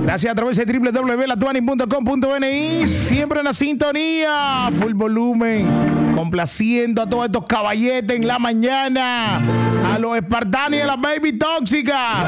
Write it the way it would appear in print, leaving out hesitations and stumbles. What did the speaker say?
Gracias a través de www.latuani.com.ni. Siempre en la sintonía. Full volumen. Complaciendo a todos estos caballetes en la mañana. A los espartanos y a las baby tóxicas.